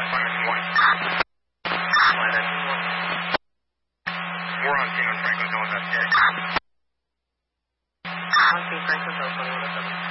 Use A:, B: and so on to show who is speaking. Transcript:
A: We're on scene on Franklin Hill, is that okay?
B: On scene, Franklin Hill, 2107.